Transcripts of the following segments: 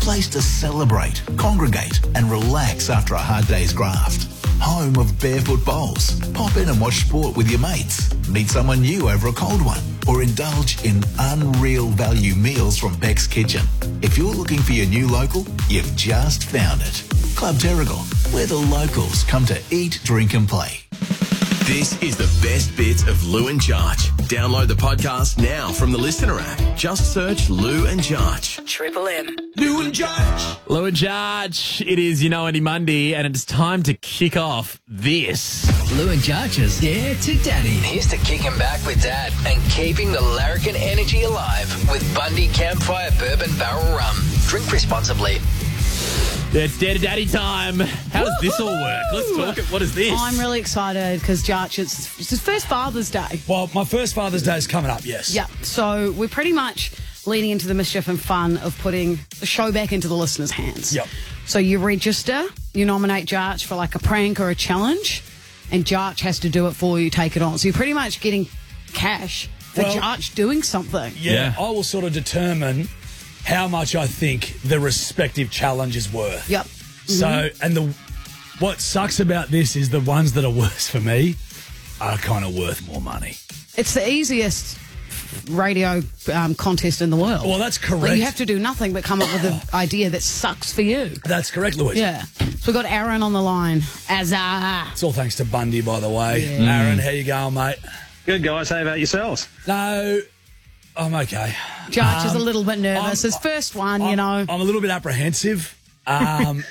place to celebrate, congregate and relax after a hard day's graft. Home of barefoot bowls. Pop in and watch sport with your mates. Meet someone new over a cold one. Or indulge in unreal value meals from Beck's Kitchen. If you're looking for your new local, you've just found it. Club Terrigal, where the locals come to eat, drink and play. This is the best bits of Lou and Jarch. Download the podcast now from the Listener app. Just search Lou and Jarch. Triple M. Lou and Jarch. Lou and Jarch, it is You Know Any Monday, and it's time to kick off this. Lou and Jarch's Dare to Daddy. Here's to kicking back with Dad and keeping the larrikin energy alive with Bundy Campfire Bourbon Barrel Rum. Drink responsibly. It's Dare to Daddy time. How does this all work? Let's talk. What is this? I'm really excited because Jarch, it's his first Father's Day. Well, my first Father's Day is coming up, yes. Yeah, so we're pretty much leaning into the mischief and fun of putting the show back into the listeners' hands. Yep. So you register, you nominate Jarch for like a prank or a challenge, and Jarch has to do it for you, take it on. So you're pretty much getting cash for Jarch doing something. Yeah, I will sort of determine how much I think the respective challenge is worth. Yep. So, and what sucks about this is the ones that are worse for me are kind of worth more money. It's the easiest radio contest in the world. Well, that's correct. Like, you have to do nothing but come up with an idea that sucks for you. That's correct, Louise. Yeah. So we've got Aaron on the line. It's all thanks to Bundy, by the way. Yeah. Aaron, how you going, mate? Good, guys. How about yourselves? No, I'm okay. Jarch is a little bit nervous. His first one, you know. I'm a little bit apprehensive. So,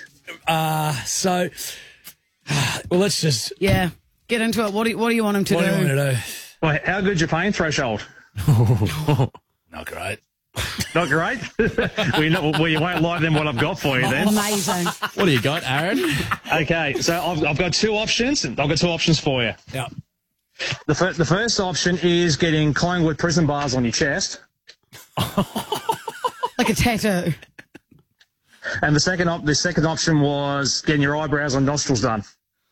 well, let's just... Yeah, get into it. What do you want him to do? What do you want me to do? Well, how good's your pain threshold? Not great. Not great? Well, you won't like them what I've got for you then. Amazing. What do you got, Aaron? Okay, so I've got two options. I've got two options for you. Yeah. The first option is getting Collingwood prison bars on your chest. Like a tattoo. And the second option was getting your eyebrows and nostrils done.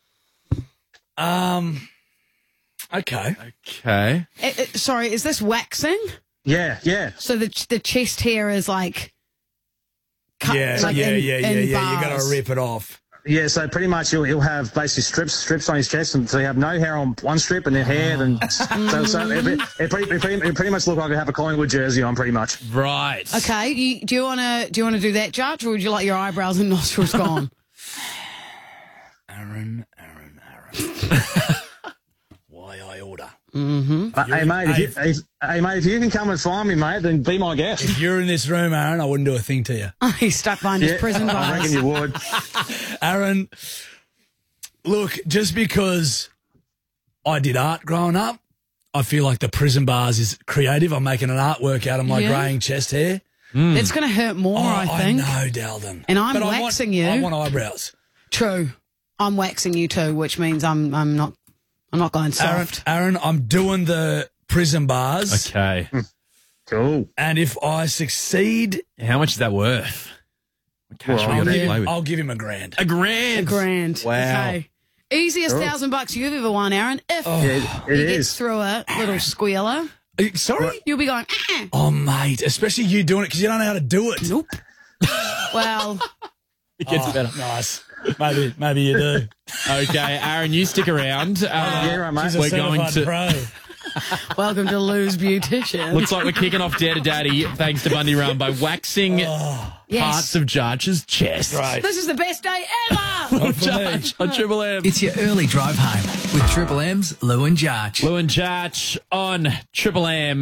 Okay. Sorry, is this waxing? Yeah. So the chest hair is like cut, Yeah, like yeah. in You got bars. to rip it off. Yeah, so pretty much he'll have basically strips on his chest, and so you have no hair on one strip and then hair, and so it pretty much look like I have a Collingwood jersey on, pretty much. Right. Okay, do you want to do that, Jarch, or would you like your eyebrows and nostrils gone? Aaron. Why I order? Hey mate, if you can come and find me, mate, then be my guest. If you're in this room, Aaron, I wouldn't do a thing to you. He's stuck behind his prison I bars. reckon you would. Aaron, look, just because I did art growing up, I feel like the prison bars is creative. I'm making an artwork out of my greying chest hair. It's going to hurt more, I think. I know, Dalton. And I'm But waxing you. I want eyebrows. True. I'm waxing you too, which means I'm not going soft. Aaron, I'm doing the prison bars. Okay. Cool. And if I succeed, How much is that worth? What cash Well, we got to play with? I'll give him $1,000. $1,000. $1,000. Wow. Okay. Easiest $1,000 you've ever won, Aaron. If Yeah, he it gets is. through it, little squealer, Sorry? you'll be going, Oh, mate, especially you doing it because you don't know how to do it. Nope. Well, It gets better. Nice. Maybe you do. Okay, Aaron, you stick around. Yeah, right, mate. She's a We're going certified to. pro. welcome to Lou's Beautician. Looks like we're kicking off Dare to Daddy thanks to Bundy Rum by waxing parts of Jarch's chest. Right. This is the best day ever. Jarch on Triple M. It's your early drive home with Triple M's Lou and Jarch. Lou and Jarch on Triple M.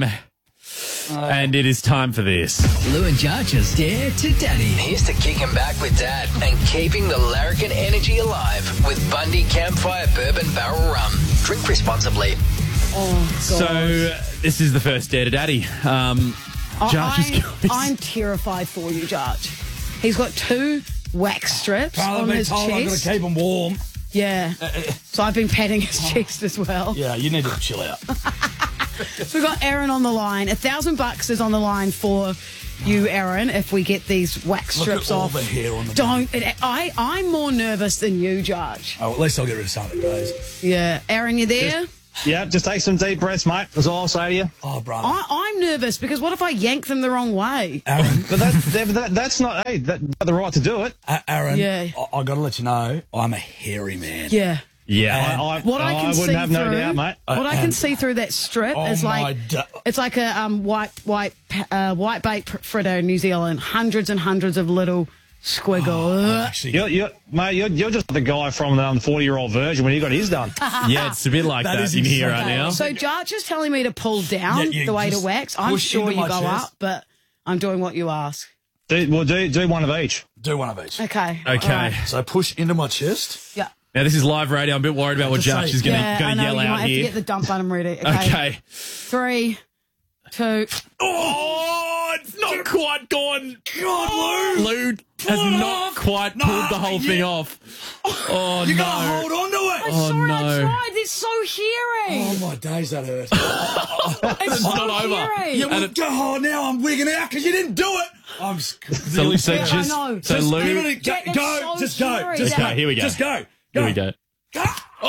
And it is time for this. Lou and Jarch's Dare to Daddy. Here's to kicking back with Dad and keeping the larrikin energy alive with Bundy Campfire Bourbon Barrel Rum. Drink responsibly. Oh, God. So this is the first Dare to Daddy. Jarch is going. I'm terrified for you, Jarch. He's got 2 wax strips I've on been his told I've got to chest. keep them warm. Yeah. So I've been patting his chest as well. Yeah, you need to chill out. So we've got Aaron on the line. $1,000 is on the line for you, Aaron, if we get these wax Look strips at all off. the hair on the I'm more nervous than you, Jarch. Oh, at least I'll get rid of some of it, guys. Yeah. Aaron, you there? Yeah, just take some deep breaths, mate. That's all I'll say to you. Oh, brother. I'm nervous because what if I yank them the wrong way? Aaron, But that's not. Hey, that's the right to do it. Aaron, Yeah. I got to let you know, I'm a hairy man. Yeah. Yeah. What I can wouldn't see have no through, doubt, mate. what I can see through that strip Oh is like it's like a white bait fritter in New Zealand. Hundreds and hundreds of little squiggles. Actually, You're just the guy from the 40-year-old version when he got his done. Yeah, it's a bit like That that, is in here exactly right now. So Jarch is telling me to pull down Yeah, the way to just wax. I'm push sure into you my go chest. up, but I'm doing what you ask. Do one of each. do one of each. Okay. Okay. All right. So push into my chest. Yeah. Now, this is live radio. I'm a bit worried about what Just Josh say- is going Yeah, I to know. yell You might out have to here. get the dump button ready. Okay. 3, 2. Oh, it's not quite gone. God, Lou. Lou has Pull it not off. quite No, pulled the whole thing yeah. off. Oh, You no. got to hold on to it. Oh, Sorry, no. I tried. It's so hairy. Oh, my days, that hurt. It's so not over. hairy. Yeah, well, oh, now I'm wigging out because you didn't do it. I'm So really just, I know. so just Lou, give it a go. Get it Go. so Just go. hairy. Just Okay, go. here we go. Just go. here we go. Go.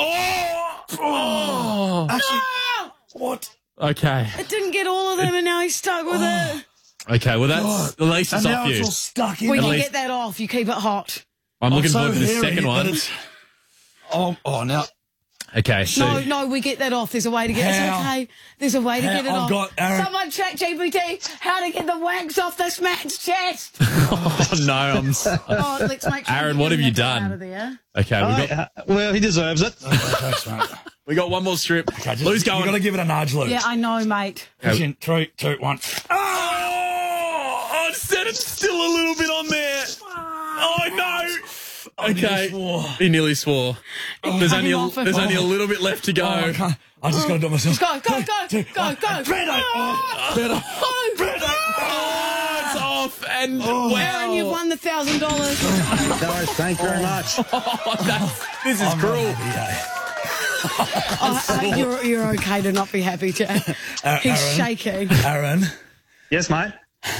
Oh. Actually, what? Okay. It didn't get all of them, and now he's stuck with it. Okay, well, that's at least it's And now off it's you. all stuck in. We At can least- get that off. You keep it hot. I'm looking so forward to the hairy second that one. it's- Oh, now. Okay, so No, we get that off. There's a way to get How? It's okay. There's a way to How? get it I've off. got Aaron. Someone check GPT how to get the wax off this man's chest. oh no, I'm. Oh, let's make sure Aaron, we what get have you that done? Out of there. Okay, Well, he deserves it. Thanks, mate. we got one more strip. Okay, just, Lou's you got to going. give it a nudge, Lou. Yeah, I know, mate. Push in. 3, 2, 1. Oh, I said it's still a little bit on there. Oh no. Okay, he nearly swore. There's cut only him off. there's only a little bit left to go. Oh, I can't. I just got to do it myself. Go. Fredo! Oh, Fredo! Fredo! Oh, it's off, and Aaron, you've won the $1,000. Guys, thank you very much. this is cruel. You're okay to not be happy, Jack. He's Aaron. shaking. Aaron, Yes, mate.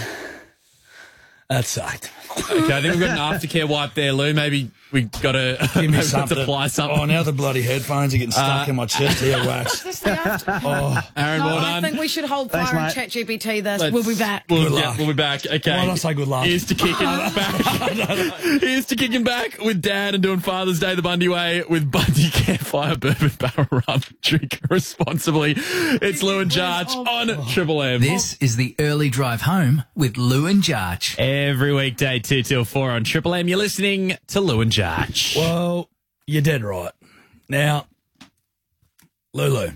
that sucked. Okay, I think we've got an aftercare wipe there, Lou. Maybe we got to Give me something. apply something. Oh, now the bloody headphones are getting stuck in my chest here, Wax. Just the after- Aaron, No, well I done. think we should hold Thanks, fire and mate. chat GPT this. Let's- We'll be back. Good luck. We'll be back. Okay. Why don't I say good luck? Here's to kicking back. Here's to kicking back with Dad and doing Father's Day the Bundy way with Bundy Campfire Bourbon Barrel Rum. Drink responsibly. It's Lou and Jarch on Triple M. This is the early drive home with Lou and Jarch. Every weekday 2 till 4 on Triple M. You're listening to Lou and Jarch. Well, you're dead right. Now, Lulu,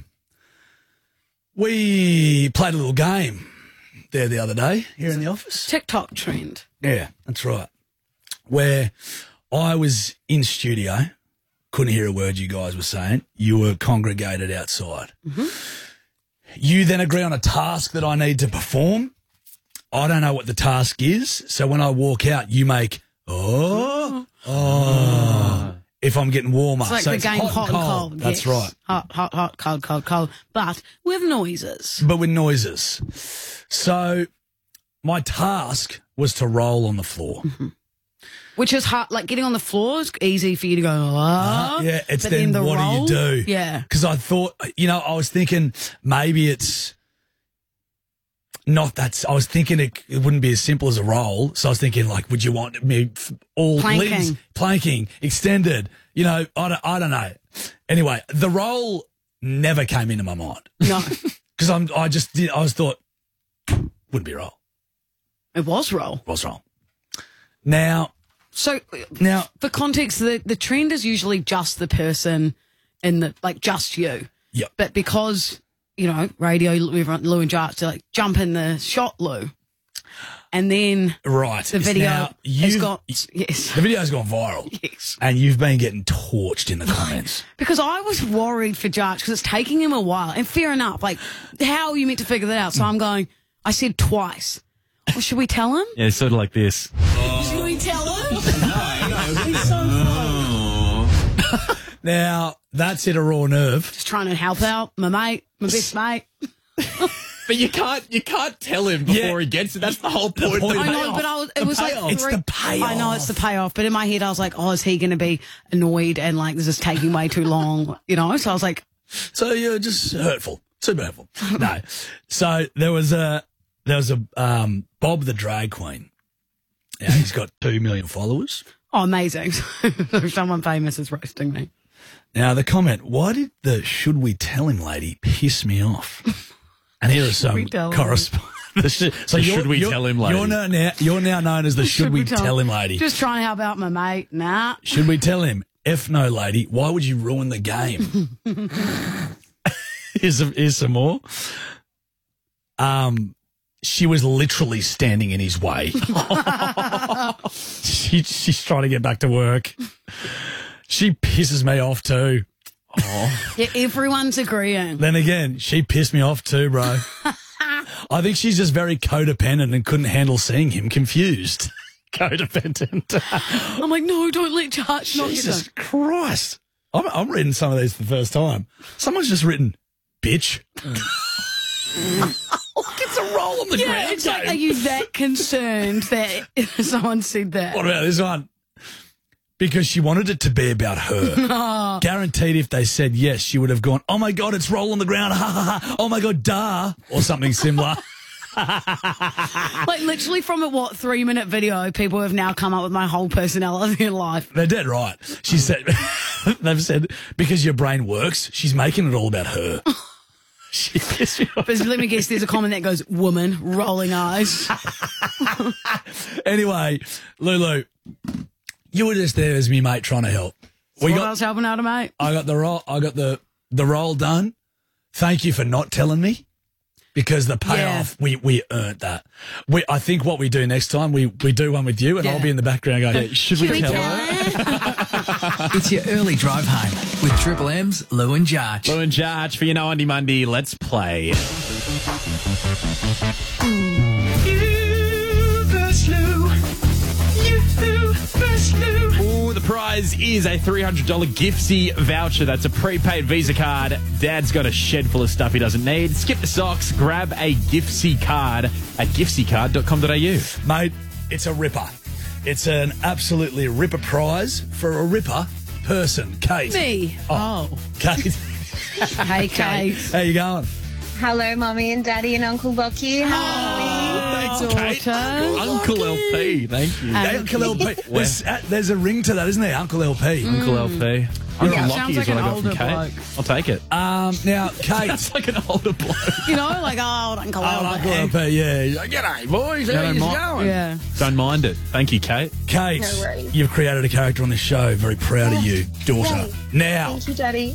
we played a little game there the other day here in the office. TikTok trend. Yeah, that's right. Where I was in studio, couldn't hear a word you guys were saying. You were congregated outside. Mm-hmm. You then agree on a task that I need to perform. I don't know what the task is. So when I walk out, you make, oh. If I'm getting warmer. It's like So the game hot and cold. That's yes. right. Hot, cold. But with noises. But with noises. So my task was to roll on the floor. Which is hard. Like getting on the floor is easy for you to go, Yeah, it's but then the what roll, do you do? Yeah. Because I thought, I was thinking maybe it's not that. I was thinking it wouldn't be as simple as a roll. So I was thinking, like, would you want me all Planking. limbs, planking, extended? I don't know. Anyway, the roll never came into my mind No, because I thought wouldn't be a roll. it was roll. It was roll. Now, For context, the trend is usually just the person just you. yeah. But because, radio, everyone, Lou and Jarch, they're like, jump in the shot, Lou. And then Right. the video Now, has got, yes. the video's gone viral. Yes. And you've been getting torched in the comments. Because I was worried for Jarch because it's taking him a while. And fair enough, like, how are you meant to figure that out? So I'm going, I said twice. Well, should we tell him? Yeah, it's sort of like this. Should we tell him? He's so funny. Now, that's hit a raw nerve. Just trying to help out my mate, my best mate. But you can't tell him before Yeah. he gets it. That's the whole point. point. I know, payoff. but it was like It's the payoff. I know it's the payoff, but in my head I was like, oh, is he going to be annoyed and like this is taking way too long? So I was like, So you're just hurtful. Super hurtful. No. So there was a Bob the drag queen. Yeah, he's got 2 million followers. Oh, amazing. Someone famous is roasting me. Now, the comment, why did the should we tell him lady piss me off? And here is some correspondence. So should we tell him lady? You're now known as the should we tell him lady. Just trying to help out my mate. Nah. Should we tell him? F no, lady. Why would you ruin the game? Here's some more. She was literally standing in his way. She's trying to get back to work. She pisses me off too. Oh. Yeah, everyone's agreeing. Then again, she pissed me off too, bro. I think she's just very codependent and couldn't handle seeing him confused. Codependent. I'm like, no, don't let Josh not Jesus Christ. I'm reading some of these for the first time. Someone's just written, bitch. It's a roll on the ground. It's like, are you that concerned that someone said that? What about this one? Because she wanted it to be about her. Guaranteed if they said yes, she would have gone, oh, my God, it's roll on the ground. Ha, ha, ha. Oh, my God, duh. Or something similar. Like literally from a 3-minute video, people have now come up with my whole personality in life. They're dead right. She said, they've said, because your brain works, she's making it all about her. She pissed me off. But let me guess, there's a comment that goes, woman, rolling eyes. Anyway, Lulu, you were just there as me mate trying to help. I was helping out a mate. I got the roll done. Thank you for not telling me. Because the payoff, we earned that. I think what we do next time, we do one with you, and I'll be in the background going, should we tell her? It's your early drive home with Triple M's Lou and Jarch. Lou and Jarch for your No Undy Monday. Let's play. Ooh, the prize is a $300 Giftsy voucher. That's a prepaid Visa card. Dad's got a shed full of stuff he doesn't need. Skip the socks. Grab a Giftsy card at gifsycard.com.au. Mate, it's a ripper. It's an absolutely ripper prize for a ripper person. Kate. Me. Oh. Kate. Hey, Kate. How you going? Hello, Mummy and Daddy and Uncle Bucky. Thanks, Kate. Uncle LP, thank you. Uncle LP. There's a ring to that, isn't there? Uncle LP. Uncle LP. Uncle Lockie sounds is like what an I got from older Kate. bloke. I'll take it. Now, Kate. That's like an older bloke. You know, like old Uncle Uncle LP, yeah. He's like, g'day, boys. How you going? Yeah. Don't mind it. Thank you, Kate. Kate, No worries. you've created a character on this show. Very proud of you, daughter. Yay. Now, Thank you, Daddy.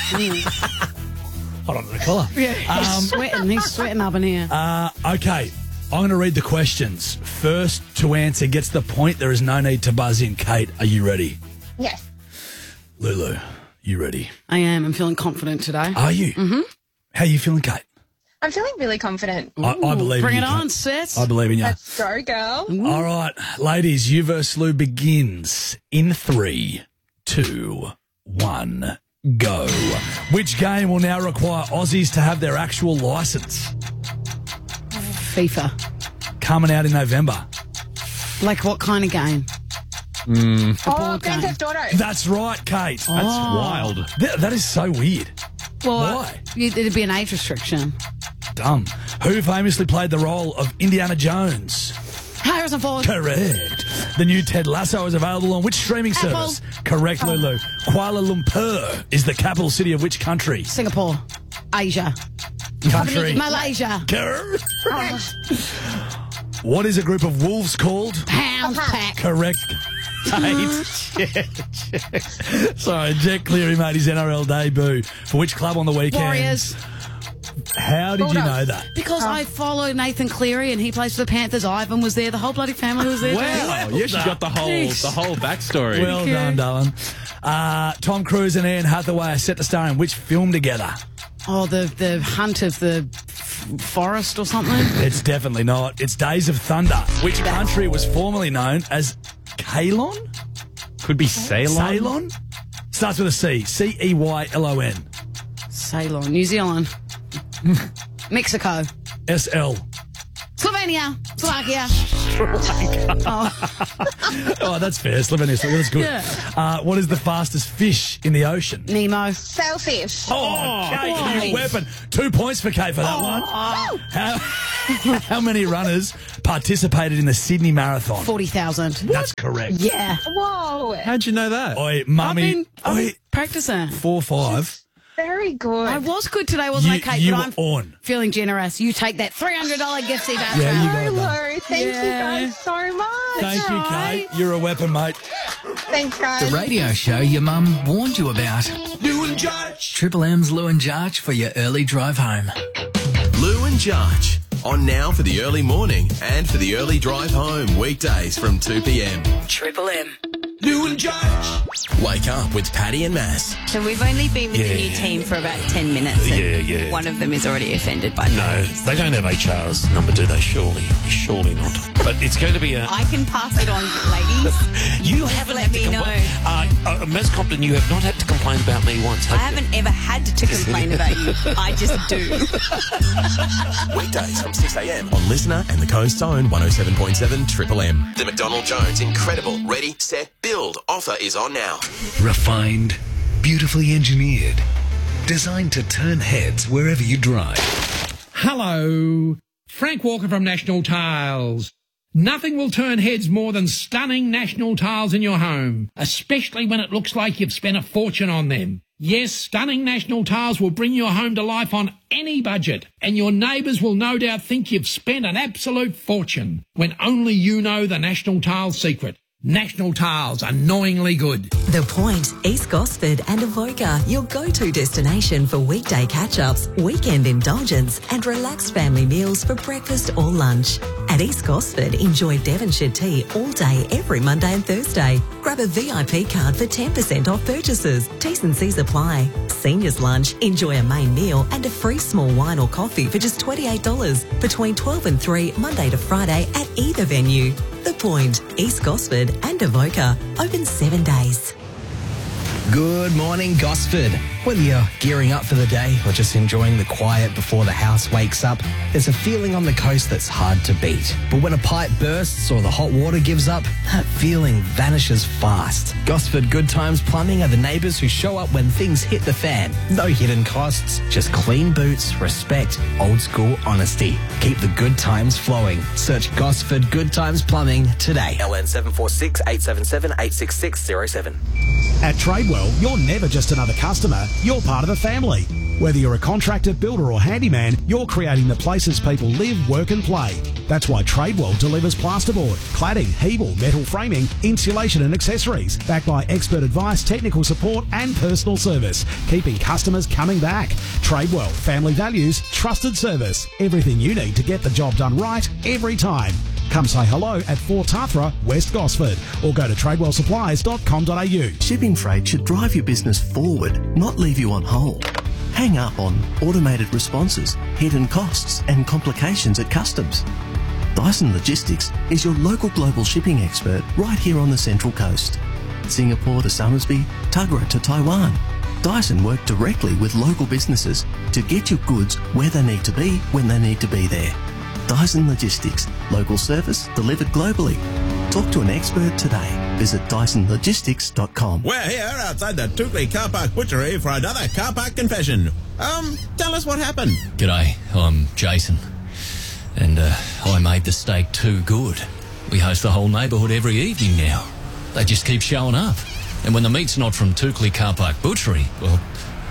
hold on to the collar. Yeah, he's sweating. He's sweating up in here. Okay, I'm going to read the questions. First to answer gets the point. There is no need to buzz in. Kate, are you ready? Yes. Lulu, you ready? I am. I'm feeling confident today. Are you? Mm-hmm. How are you feeling, Kate? I'm feeling really confident. I believe Bring in it you, on, Kate. sis. I believe in you. Let's go, girl. All right, ladies, you versus Lou begins in 3, 2, 1, go. Which game will now require Aussies to have their actual licence? FIFA. Coming out in November. Like what kind of game? Oh, board Grand game. Theft Auto. That's right, Kate. That's wild. That is so weird. Well, Why? It'd be an age restriction. Dumb. Who famously played the role of Indiana Jones? Harrison Ford. Correct. The new Ted Lasso is available on which streaming Apple. service? Correct, Lulu. Kuala Lumpur is the capital city of which country? Singapore. Asia. Country. Malaysia. Correct. What is a group of wolves called? Pound pack. Correct. Kate. Sorry, Jack Cleary made his NRL debut. For which club on the weekend? Warriors. How did you know that? Because I follow Nathan Cleary and he plays for the Panthers. Ivan was there. The whole bloody family was there. Wow, you actually got the whole backstory. Well done, darling. Tom Cruise and Anne Hathaway are set to star in which film together? Oh, the hunt of the forest or something. It's definitely not. It's Days of Thunder. Which country was formerly known as Ceylon? Could be Ceylon. Ceylon? Starts with a C. Ceylon. Ceylon. New Zealand. Mexico. SL. Slovenia. Slovakia. Oh, that's fair. Slovenia. That's good. Yeah. What is the fastest fish in the ocean? Nemo. Sailfish. Oh, Kate, nice. you weapon. 2 points for Kate for that one. How many runners participated in the Sydney Marathon? 40,000. That's correct. Yeah. Whoa. How'd you know that? Oi, mummy. I've been practicing. 4-5. Very good. I was good today, wasn't I, Kate? You But were I'm on. feeling generous. You take that $300 gift voucher. Yeah, you got it done. Hello. Thank you guys so much. Thank you, right. Kate. You're a weapon, mate. Thanks, guys. The radio show your mum warned you about. Lou and Judge. Triple M's Lou and Jarch for your early drive home. Lou and Jarch. On now for the early morning and for the early drive home. Weekdays from 2 p.m. Triple M. Lou and Judge. Wake up with Paddy and Mass. So we've only been with the new team for about 10 minutes. And one of them is already offended by No, that. they don't have HR's number, do they? Surely not. But it's going to be a... I can pass it on, ladies. You haven't let had to me know. Ms. Compton, you have not had to complain about me once. I haven't ever had to complain about you. I just do. Weekdays from 6 a.m. on Listener and the Coast Zone 107.7 Triple M. The McDonald Jones Incredible Ready, Set, Build offer is on now. Refined, beautifully engineered, designed to turn heads wherever you drive. Hello, Frank Walker from National Tiles. Nothing will turn heads more than stunning National Tiles in your home, especially when it looks like you've spent a fortune on them. Yes, stunning National Tiles will bring your home to life on any budget, and your neighbours will no doubt think you've spent an absolute fortune, when only you know the National Tiles secret. National Tiles, annoyingly good. The Point, East Gosford and Avoca, your go-to destination for weekday catch-ups, weekend indulgence and relaxed family meals for breakfast or lunch. At East Gosford, enjoy Devonshire tea all day every Monday and Thursday. Grab a VIP card for 10% off purchases. T&Cs apply. Seniors lunch, enjoy a main meal and a free small wine or coffee for just $28 between 12 and 3 Monday to Friday at either venue. The Point, East Gosford and Avoca, open 7 days. Good morning, Gosford. Whether you're gearing up for the day or just enjoying the quiet before the house wakes up, there's a feeling on the coast that's hard to beat. But when a pipe bursts or the hot water gives up, that feeling vanishes fast. Gosford Good Times Plumbing are the neighbours who show up when things hit the fan. No hidden costs, just clean boots, respect, old school honesty. Keep the good times flowing. Search Gosford Good Times Plumbing today. LN 746 877 86607. At Tradewell, you're never just another customer, you're part of the family. Whether you're a contractor, builder or handyman, you're creating the places people live, work and play. That's why Tradewell delivers plasterboard, cladding, Hebel, metal framing, insulation and accessories, backed by expert advice, technical support and personal service, keeping customers coming back. Tradewell, family values, trusted service, everything you need to get the job done right every time. Come say hello at 4 Tathra, West Gosford, or go to tradewellsupplies.com.au. Shipping freight should drive your business forward, not leave you on hold. Hang up on automated responses, hidden costs, and complications at customs. Dyson Logistics is your local global shipping expert right here on the Central Coast. Singapore to Somersby, Tuggerah to Taiwan. Dyson work directly with local businesses to get your goods where they need to be when they need to be there. Dyson Logistics, local service delivered globally. Talk to an expert today. Visit DysonLogistics.com. We're here outside the Toukley Car Park Butchery for another car park confession. Tell us what happened. G'day, I'm Jason. And I made the steak too good. We host the whole neighbourhood every evening now. They just keep showing up. And when the meat's not from Toukley Car Park Butchery, well,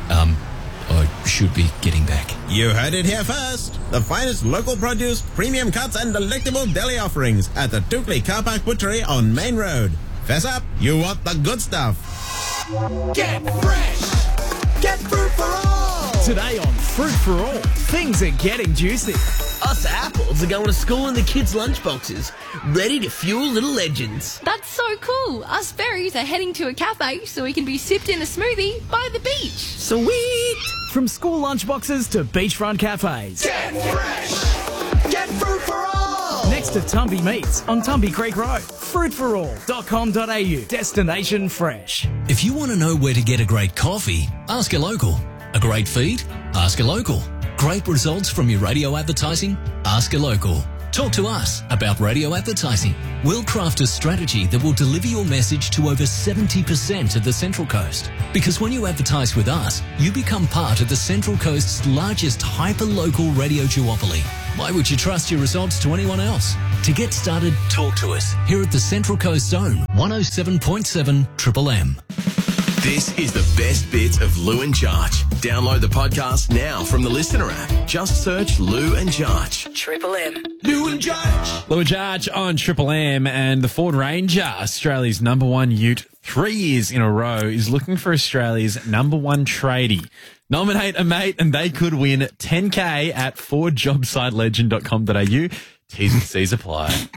I should be getting back. You heard it here first. The finest local produce, premium cuts and delectable deli offerings at the Toukley Car Park Butchery on Main Road. Fess up, you want the good stuff. Get fresh! Get fruit for all! Today on Fruit for All, things are getting juicy. Us apples are going to school in the kids' lunchboxes, ready to fuel little legends. That's so cool. Us berries are heading to a cafe so we can be sipped in a smoothie by the beach. Sweet! From school lunchboxes to beachfront cafes. Get fresh! Get fruit for all! Next to Tumby Meats on Tumby Creek Road. Fruitforall.com.au. Destination fresh. If you want to know where to get a great coffee, ask a local. A great feed? Ask a local. Great results from your radio advertising? Ask a local. Talk to us about radio advertising. We'll craft a strategy that will deliver your message to over 70% of the Central Coast. Because when you advertise with us, you become part of the Central Coast's largest hyper-local radio duopoly. Why would you trust your results to anyone else? To get started, talk to us here at the Central Coast Zone, 107.7 Triple M. This is the best bits of Lou and Jarch. Download the podcast now from the Listener app. Just search Lou and Jarch. Triple M. Lou and Jarch. Lou and Jarch on Triple M, and the Ford Ranger, Australia's number one ute 3 years in a row, is looking for Australia's number one tradie. Nominate a mate and they could win $10K at FordJobsiteLegend.com.au. T's and C's apply.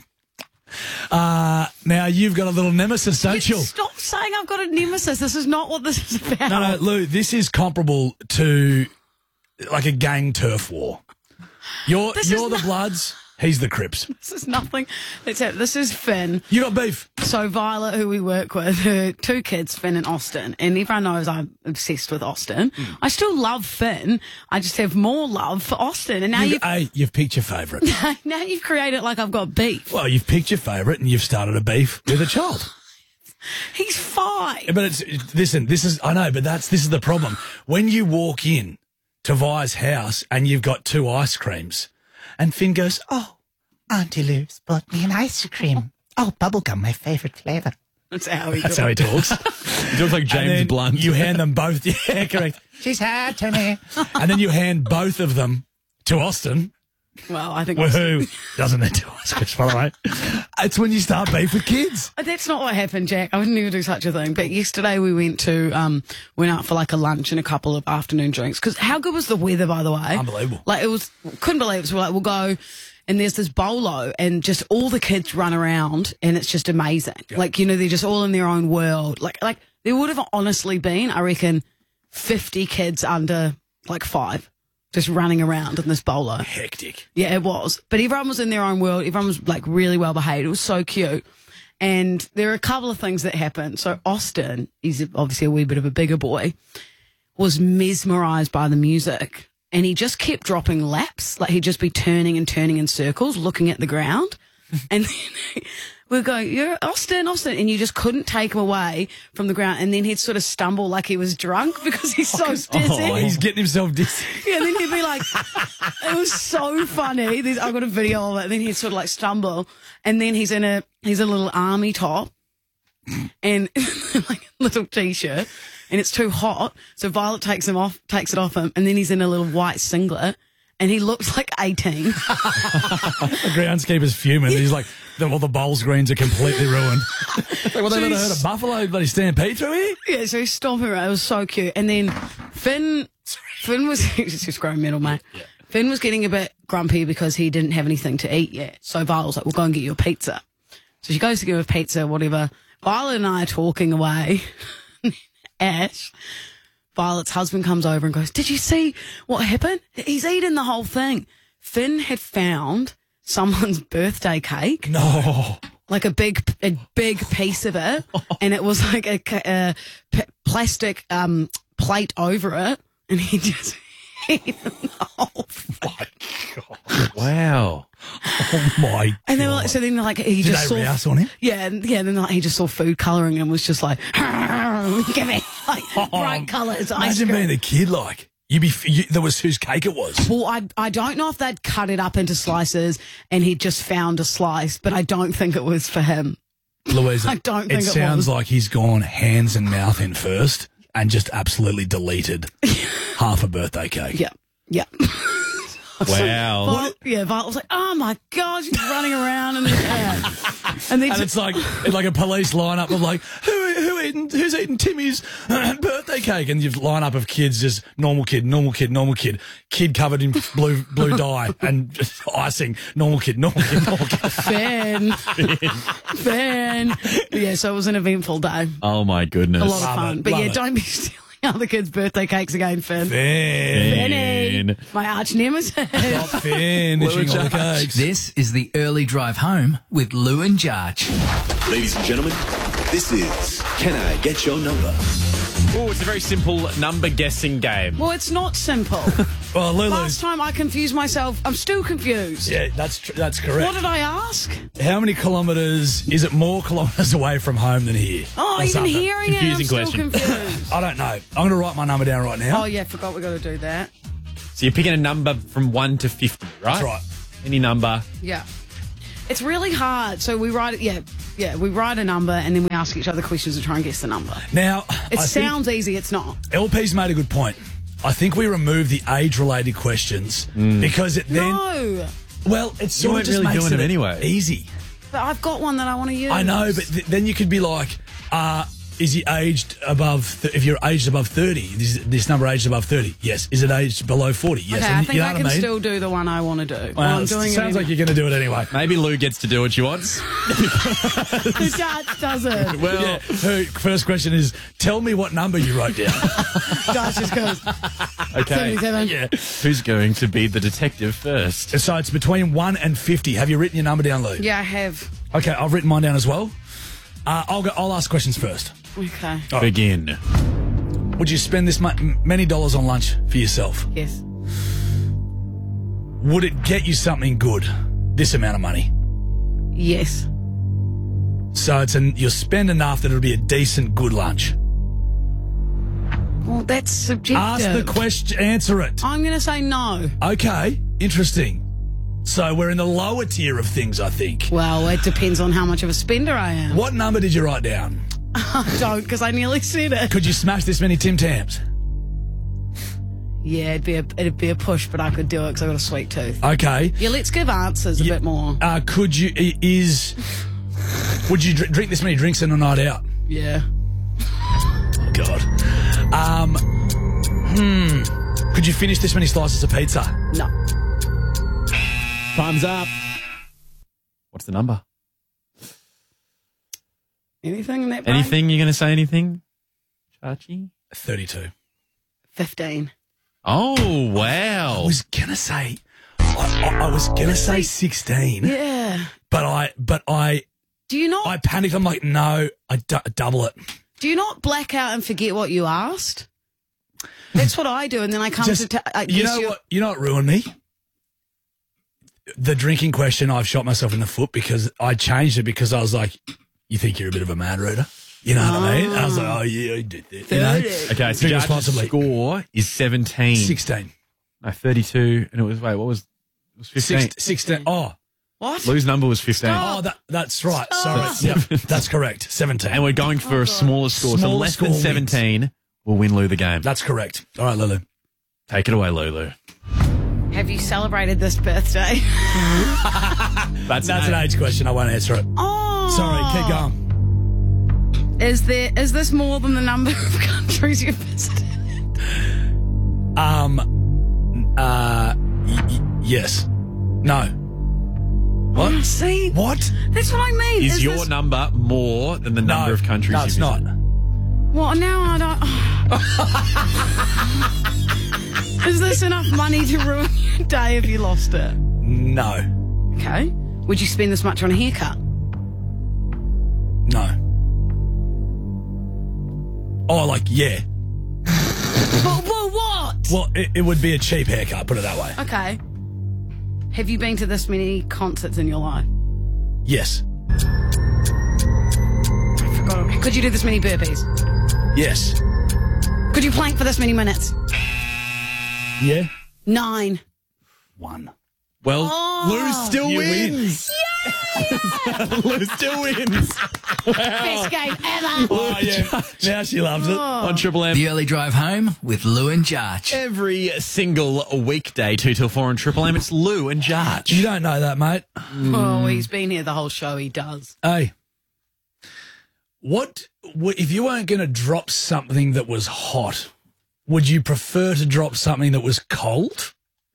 Now, you've got a little nemesis, don't you? Stop saying I've got a nemesis. This is not what this is about. No, Lou, this is comparable to like a gang turf war. You're the Bloods, he's the Crips. This is nothing. This is Finn. You got beef. So Violet, who we work with, her 2 kids, Finn and Austin, and everyone knows I'm obsessed with Austin. I still love Finn. I just have more love for Austin. And now you've picked your favourite. Now you've created like I've got beef. Well, you've picked your favourite and you've started a beef with a child. He's 5. But listen, this is the problem. When you walk in to Vi's house and you've got 2 ice creams, and Finn goes, "Oh, Auntie Lou's bought me an ice cream. Oh, bubblegum, my favourite flavour." That's how he talks. He talks like James Blunt. You hand them both. Yeah, correct. She's hard to me. And then you hand both of them to Austin. Well, I think who doesn't need 2 ice creams, by the way. It's when you start beef with kids. That's not what happened, Jack. I would never do such a thing. But yesterday we went out for like a lunch and a couple of afternoon drinks. Because how good was the weather, by the way? Unbelievable. Like couldn't believe it. So we're like, we'll go, and there's this bolo, and just all the kids run around, and it's just amazing. Yep. Like, they're just all in their own world. Like there would have honestly been, I reckon, 50 kids under like 5. Just running around in this bolo. Hectic. Yeah, it was. But everyone was in their own world. Everyone was like really well behaved. It was so cute. And there are a couple of things that happened. So Austin, he's obviously a wee bit of a bigger boy, was mesmerised by the music. And he just kept dropping laps. Like he'd just be turning and turning in circles, looking at the ground. And then we'd go, "You're Austin, Austin." And you just couldn't take him away from the ground. And then he'd sort of stumble like he was drunk because he's so dizzy. Oh, he's getting himself dizzy. Yeah, and then he'd be like, it was so funny. I've got a video of it. And then he'd sort of like stumble. And then he's in a little army top and like a little T-shirt. And it's too hot. So Violet takes it off him. And then he's in a little white singlet. And he looks like 18. The groundskeeper's fuming. He's like, all the bowls greens are completely ruined. Well, they never heard of buffalo bloody stampede through here? Yeah, so he's stomping around. It was so cute. And then Finn was, he's just growing metal, mate. Yeah. Finn was getting a bit grumpy because he didn't have anything to eat yet. So Violet was like, "We'll go and get you a pizza." So she goes to get him a pizza, whatever. Violet and I are talking away. Ash, Violet's husband, comes over and goes, "Did you see what happened? He's eaten the whole thing." Finn had found someone's birthday cake. No. Like a big piece of it. And it was like a plastic plate over it. And he just eaten the whole thing. Oh, my God. Wow. Oh, my God. And they were like, so then like he Did just they saw rouse on him? Yeah, then like he just saw food colouring and was just like, "Give me like bright colours." Imagine being a kid like. There was whose cake it was. Well, I don't know if they'd cut it up into slices and he'd just found a slice, but I don't think it was for him. Louisa, I don't think it sounds like he's gone hands and mouth in first and just absolutely deleted half a birthday cake. Yeah. Wow. Violet was like, "Oh my God," she's running around in the air. And it's like a police lineup of like, who's eating Timmy's birthday cake? And you've lineup of kids, just normal kid, kid covered in blue dye and just icing, normal kid. Fan. Yeah, so it was an eventful day. Oh my goodness. A lot of fun. But yeah, don't be stealing other kids' birthday cakes again, Finn. Finny, my arch nemesis. Stop finishing all the cakes. This is the early drive home with Lou and Jarch. Ladies and gentlemen, this is Can I Get Your Number? Oh, it's a very simple number guessing game. Well, it's not simple. Well, Lulu's... Last time I confused myself. I'm still confused. Yeah, that's correct. What did I ask? How many kilometres, is it more kilometres away from home than here? Oh, Or even something? hearing it, I'm still confused. I don't know. I'm going to write my number down right now. Oh, yeah, forgot we got to do that. So you're picking a number from 1 to 50, right? That's right. Any number. Yeah. It's really hard. So we write it, we write a number and then we ask each other questions to try and guess the number. Now, It I sounds easy, it's not. LP's made a good point. I think we remove the age-related questions because it then... No. Well, it sort of weren't just really makes doing it it anyway. easy. But I've got one that I want to use. I know, but then you could be like, is he aged above... if you're aged above 30, this number aged above 30, yes. Is it aged below 40? Yes. Okay, And I think you know I what can mean? still do the one I want to do. Well, I'm doing sounds like you're going to do it anyway. Maybe Lou gets to do what she wants. The judge doesn't. Well, Yeah, her first question is, tell me what number you wrote down. Judge just goes, okay. 77. Yeah. Who's going to be the detective first? So it's between 1 and 50. Have you written your number down, Lou? Yeah, I have. Okay, I've written mine down as well. I'll ask questions first. Okay. Oh. Begin. Would you spend this many dollars on lunch for yourself? Yes. Would it get you something good, this amount of money? Yes. So you'll spend enough that it'll be a decent, good lunch. Well, that's subjective. Ask the question, answer it. I'm going to say no. Okay, interesting. So we're in the lower tier of things, I think. Well, it depends on how much of a spender I am. What number did you write down? I don't, because I nearly said it. Could you smash this many Tim Tams? Yeah, it'd be a push, but I could do it because I got a sweet tooth. Okay. Yeah, let's give answers a bit more. Would you drink this many drinks in a night out? Yeah. Oh, God. Could you finish this many slices of pizza? No. Time's up. What's the number? Anything in that brain? Anything? You're going to say anything? Chachi? 32. 15. Oh, wow. I was going to say... I was going to say 16. Yeah. But I... Do you not... I panicked. I'm like, no, I double it. Do you not black out and forget what you asked? That's what I do, and then I come You know what ruined me? The drinking question, I've shot myself in the foot because I changed it because I was like, you think you're a bit of a mad reader? You know what I mean? And I was like, oh, yeah, I did that. You know? Okay, so Drink Judge's responsibly. score is 17. 16. No, 32. And it was, what was it? Was 15. 16. Oh. What? Lou's number was 15. Oh, that's right. Sorry. Yep, that's correct. 17. And we're going for a smaller score. So less than 17 will win Lou the game. That's correct. All right, Lulu. Take it away, Lulu. Have you celebrated this birthday? That's an age question. I won't answer it. Oh. Sorry, keep going. Is this more than the number of countries you've visited? Yes. No. What? Oh, see? What? That's what I mean. Is your number more than the number of countries No, you've it's visited? not. Well, now I don't... Is this enough money to ruin your day if you lost it? No. Okay. Would you spend this much on a haircut? No. Oh, like, yeah. Well, what? Well, it would be a cheap haircut, put it that way. Okay. Have you been to this many concerts in your life? Yes. I forgot. Could you do this many burpees? Yes. Could you plank for this many minutes? Yeah. 9. 1. Well, Oh. Lou still You wins. Lou still wins. Wow. Best game ever. Oh, yeah. Now she loves it. On Triple M. The early drive home with Lou and Jarch. Every single weekday, 2 till 4 on Triple M, it's Lou and Jarch. You don't know that, mate. Oh, he's been here the whole show. He does. Hey. What if you weren't going to drop something that was hot, would you prefer to drop something that was cold?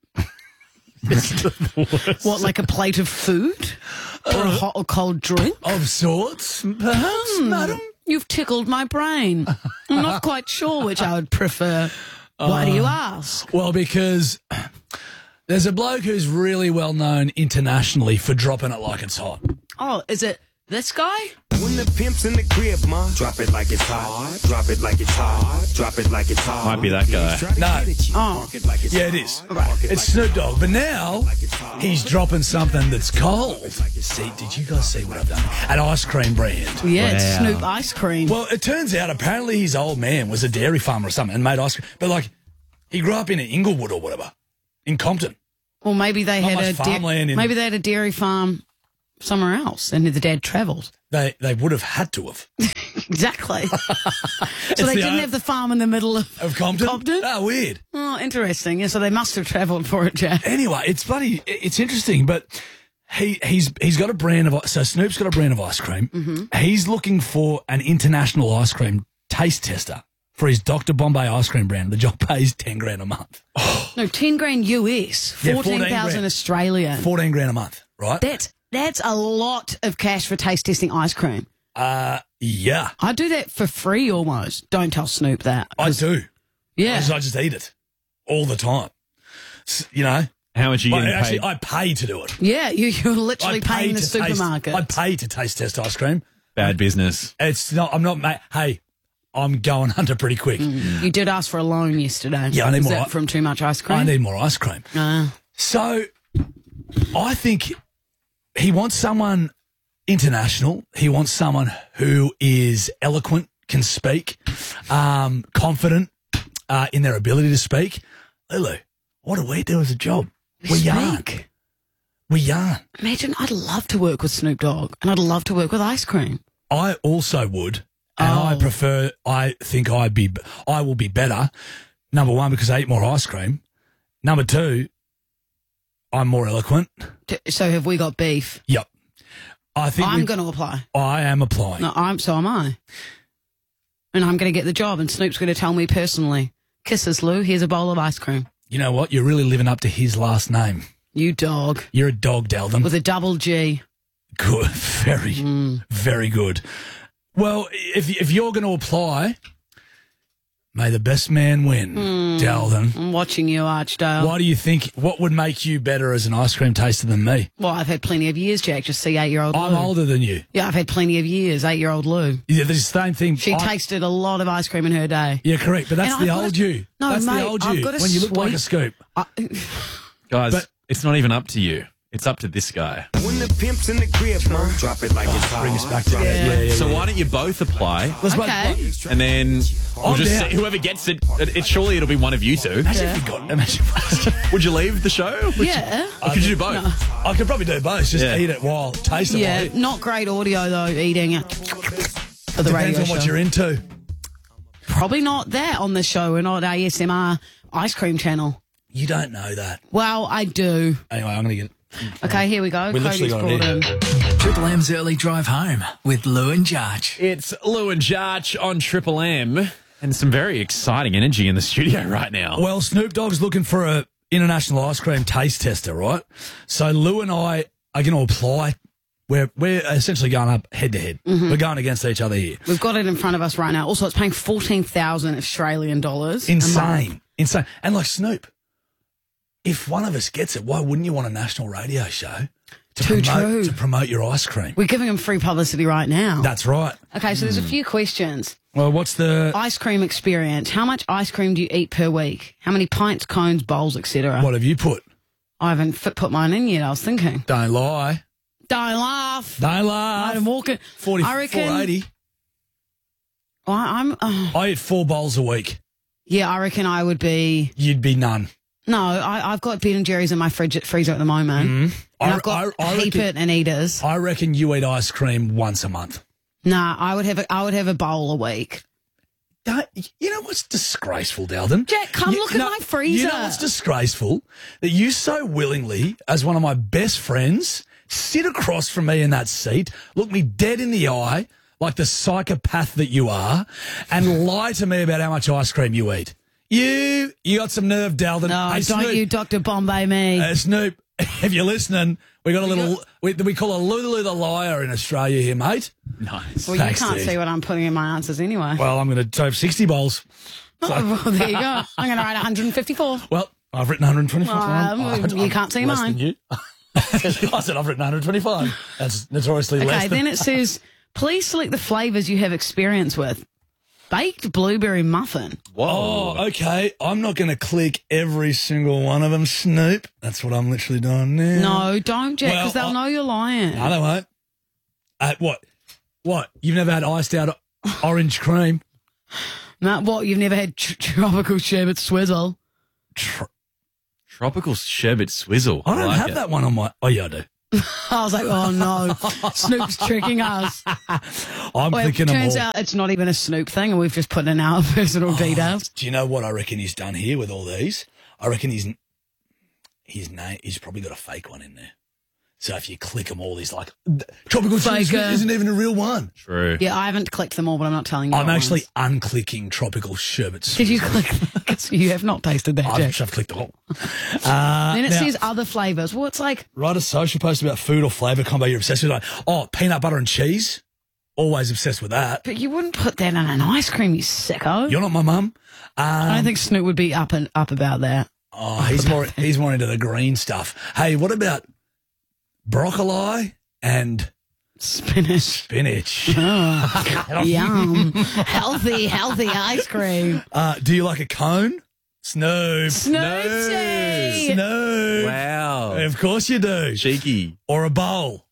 What, like a plate of food? Or a hot or cold drink? Of sorts, perhaps, madam? You've tickled my brain. I'm not quite sure which I would prefer. Why do you ask? Well, because there's a bloke who's really well known internationally for dropping it like it's hot. Oh, is it This guy? When the pimp's in the crib, ma, drop it like it's hot. Drop it like it's hot. Drop it like it's hot. Might be that guy. No. Oh. Yeah, it is. It's Snoop Dogg. But now he's dropping something that's cold. See, did you guys see what I've done? An ice cream brand. Yeah, it's Snoop ice cream. Well, it turns out apparently his old man was a dairy farmer or something and made ice cream. But, like, he grew up in Inglewood or whatever, in Compton. Well, maybe they Not had much farmland in- maybe they had a dairy farm somewhere else, and the dad travelled. They would have had to have. Exactly. So It's they the didn't own- have the farm in the middle of Compton? Compton? Oh, weird. Oh, interesting. Yeah, so they must have travelled for it, Jack. Anyway, it's interesting, but he's got a brand of, so Snoop's got a brand of ice cream. Mm-hmm. He's looking for an international ice cream taste tester for his Dr. Bombay ice cream brand. The job pays $10,000 a month. No, 10 grand US, Yeah, 14,000 grand. Australian. $14,000 a month, right? That's a lot of cash for taste testing ice cream. Yeah. I do that for free almost. Don't tell Snoop that. I do. Yeah. I just eat it all the time. You know? How much are you Well, getting actually, paid? I pay to do it. Yeah, you're literally paying the supermarket. I pay to taste test ice cream. Bad business. It's not. I'm not. Hey, I'm going under pretty quick. You did ask for a loan yesterday. Yeah, I need Is more. that from too much ice cream? I need more ice cream. So, I think he wants someone international. He wants someone who is eloquent, can speak, confident in their ability to speak. Lulu, what do we do as a job? We yarn. We yarn. Imagine, I'd love to work with Snoop Dogg, and I'd love to work with ice cream. I also would, and I think I will be better. Number one, because I eat more ice cream. Number two, I'm more eloquent. So have we got beef? Yep. I think I'm going to apply. I am applying. No, so am I. And I'm going to get the job, and Snoop's going to tell me personally, kisses, Lou, here's a bowl of ice cream. You know what? You're really living up to his last name. You dog. You're a dog, Dalton. With a double G. Good. Very good. Well, if you're going to apply, may the best man win, Dalton. I'm watching you, Archdale. Why do you think, what would make you better as an ice cream taster than me? Well, I've had plenty of years, Jack. Just see 8-year-old Lou. I'm older than you. Yeah, I've had plenty of years, 8-year-old Lou. Yeah, the same thing. She tasted a lot of ice cream in her day. Yeah, correct. But that's And the I've got old a- you. No, that's mate, the old I've you. got a When you look like a sweet- scoop. Guys, it's not even up to you. It's up to this guy. When the pimp's in the crib, ma, drop it like it's hot. Bring us back to that. Yeah. So why don't you both apply? Okay. And then we'll I'm just down. see, whoever gets it, surely it'll be one of you two. Imagine Would you leave the show? Yeah. Or could you do both? I could probably do both. Just Yeah. eat it while taste it. Yeah, while eat. not great audio, though, eating it for the Depends radio on what show. you're into. Probably not that on the show. We're not ASMR ice cream channel. You don't know that. Well, I do. Anyway, I'm going to get it. Okay, here we go. We literally Cody's got it brought in. Triple M's early drive home with Lou and Jarch. It's Lou and Jarch on Triple M, and some very exciting energy in the studio right now. Well, Snoop Dogg's looking for a international ice cream taste tester, right? So Lou and I are going to apply. We're essentially going up head to head. We're going against each other here. We've got it in front of us right now. Also, it's paying 14,000 Australian dollars. Insane. And like Snoop, if one of us gets it, why wouldn't you want a national radio show to promote your ice cream? We're giving them free publicity right now. That's right. Okay, so there's a few questions. Well, what's the Ice cream experience. How much ice cream do you eat per week? How many pints, cones, bowls, etc.? What have you put? I haven't put mine in yet. I was thinking. Don't lie. Don't laugh. Don't laugh. I'm walking. 40, I reckon. 480. I eat 4 bowls a week. Yeah, I reckon I would be. You'd be none. No, I've got Ben and Jerry's in my freezer at the moment. And I've got Heap It and Eaters. I reckon you eat ice cream once a month. Nah, I would have a bowl a week. You know what's disgraceful, Dalton? Jack, come look at my freezer. You know what's disgraceful? That you so willingly, as one of my best friends, sit across from me in that seat, look me dead in the eye, like the psychopath that you are, and lie to me about how much ice cream you eat. You got some nerve, Dalton. No, Hey, don't Snoop, you Dr. Bombay me. Snoop, if you're listening, we got a little, we call a Lulu the liar in Australia here, mate. Nice. Well, Thanks, you can't dude. see what I'm putting in my answers anyway. Well, I'm going to have 60 bowls. Oh, well, there you go. I'm going to write 154. Well, I've written 124. You can't see Less mine. than you. I said I've written 125. That's notoriously less. Okay, then it says, please select the flavours you have experience with. Baked blueberry muffin. Whoa. Oh, okay. I'm not going to click every single one of them, Snoop. That's what I'm literally doing now. No, don't, Jack, because they'll know you're lying. No, they won't. What? You've never had iced out orange cream? No, what? You've never had tropical sherbet swizzle? Tropical sherbet swizzle. I don't like have it. that one on my... Oh, yeah, I do. I was like, oh, no. Snoop's tricking us. I'm thinking them all. Turns out it's not even a Snoop thing, and we've just put in our personal details. Do you know what I reckon he's done here with all these? I reckon he's probably got a fake one in there. So if you click them all, he's like, tropical sherbet isn't even a real one. True. Yeah, I haven't clicked them all, but I'm not telling you. I'm actually unclicking tropical sherbet. Did you click? Because you have not tasted that, Jack. I've clicked them all. Then it now, says other flavours. Well, it's like... Write a social post about food or flavour combo you're obsessed with. Like, peanut butter and cheese. Always obsessed with that. But you wouldn't put that in an ice cream, you sicko. You're not my mum. I don't think Snoop would be up about that. Oh, he's more into the green stuff. Hey, what about broccoli and spinach? Oh, yum. Healthy ice cream. Do you like a cone? Snoop. Snoopsy. Snoop. Wow. Of course you do. Cheeky. Or a bowl.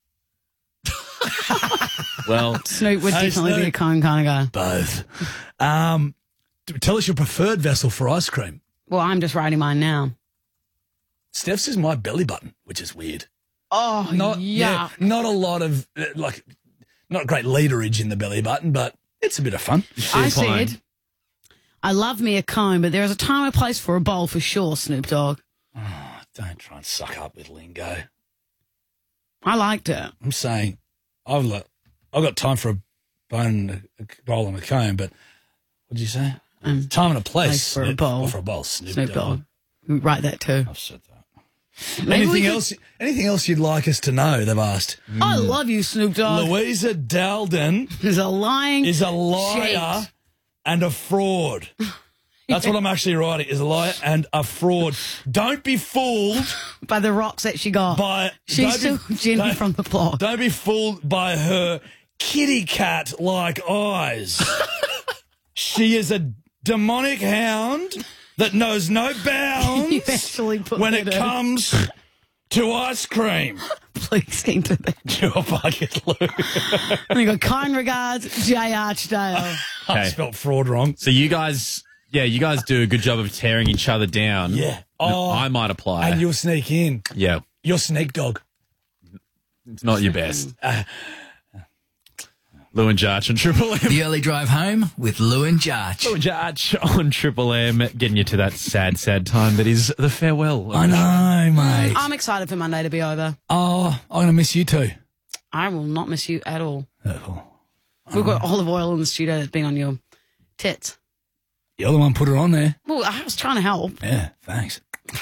Well, Snoop would definitely be a cone kind of guy. Both. Tell us your preferred vessel for ice cream. Well, I'm just writing mine now. Steph says my belly button, which is weird. Oh, not a lot of not great leaderage in the belly button, but it's a bit of fun. I said, I love me a cone, but there is a time and place for a bowl for sure, Snoop Dogg. Oh, don't try and suck up with lingo. I liked it. I'm saying I've got time for a bone, a bowl and a cone, but what did you say? Time and a place for a bowl. For a bowl, Snoop Dogg. Write that too. I've said that. Anything else you'd like us to know? They've asked. I love you, Snoop Dogg. Louisa Dalden is a liar cheat. And a fraud. That's what I'm actually writing, is a liar and a fraud. Don't be fooled by the rocks that she got. She's still Jenny from the block. Don't be fooled by her kitty cat-like eyes. She is a demonic hound that knows no bounds when it comes to ice cream. Please enter that. Your bucket, Lou. And you got kind regards, Jay Archdale. I spelled fraud wrong. So you guys do a good job of tearing each other down. Yeah. I might apply. And you'll sneak in. Yeah. You're Snake Dog. It's not your best. Lou and Jarch on Triple M. The early drive home with Lou and Jarch. Lou and Jarch on Triple M, getting you to that sad, sad time that is the farewell. I know, mate. I'm excited for Monday to be over. Oh, I'm going to miss you too. I will not miss you at all. We've got olive oil in the studio that's been on your tits. You're the one put it on there. Well, I was trying to help. Yeah, thanks.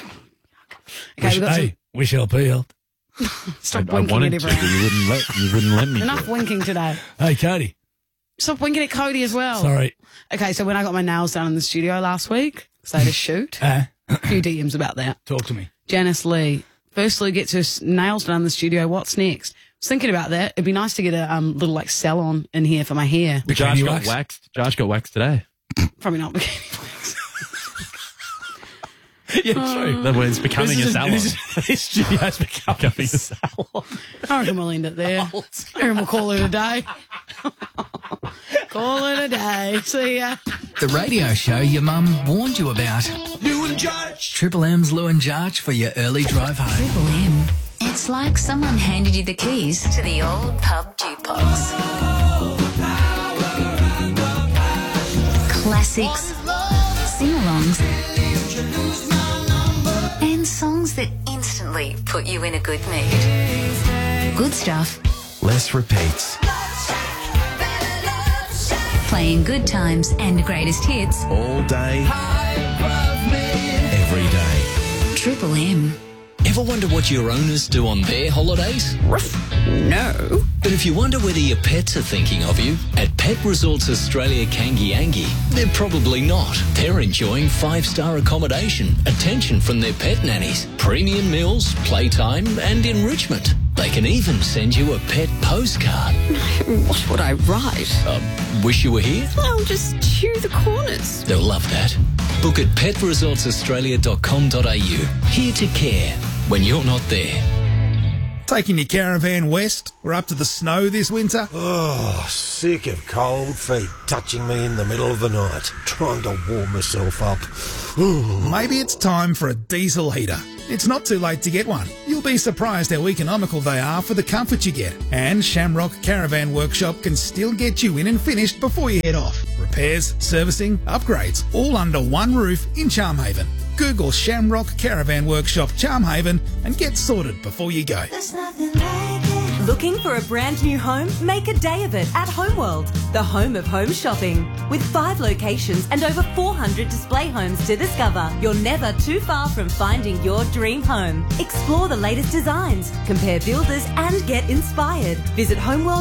Okay, wish LP helped. Stop I winking wanted at to, everyone. but you wouldn't let me. Enough winking today. Hey, Cody. Stop winking at Cody as well. Sorry. Okay, so when I got my nails done in the studio last week, so I had a shoot. A few DMs about that. Talk to me. Janice Lee. First Lou gets her nails done in the studio. What's next? I was thinking about that. It'd be nice to get a little salon in here for my hair. Josh got waxed. Josh got waxed today. Probably not bikini wax. Yeah, true. That way it's becoming a salon. This studio's becoming a salon. I reckon we'll end it there. And we'll call it a day. Call it a day. See ya. The radio show your mum warned you about. Lou and Jarch. Triple M's Lou and Jarch for your early drive home. Triple M. It's like someone handed you the keys to the old pub jukebox. Classics, sing-alongs, and songs that instantly put you in a good mood. Good stuff. Less repeats. Playing good times and greatest hits. All day. Every day. Triple M. Ever wonder what your owners do on their holidays? No. But if you wonder whether your pets are thinking of you, at Pet Resorts Australia Kangiangi, they're probably not. They're enjoying 5-star accommodation, attention from their pet nannies, premium meals, playtime and enrichment. They can even send you a pet postcard. What would I write? Wish you were here? I'll just chew the corners. They'll love that. Book at petresortsaustralia.com.au. Here to care when you're not there. Taking your caravan west? We're up to the snow this winter? Oh, sick of cold feet touching me in the middle of the night, trying to warm myself up. Maybe it's time for a diesel heater. It's not too late to get one. You'll be surprised how economical they are for the comfort you get. And Shamrock Caravan Workshop can still get you in and finished before you head off. Repairs, servicing, upgrades, all under one roof in Charmhaven. Google Shamrock Caravan Workshop Charmhaven and get sorted before you go. Looking for a brand new home? Make a day of it at Homeworld, the home of home shopping. With 5 locations and over 400 display homes to discover, you're never too far from finding your dream home. Explore the latest designs, compare builders and get inspired. Visit Homeworld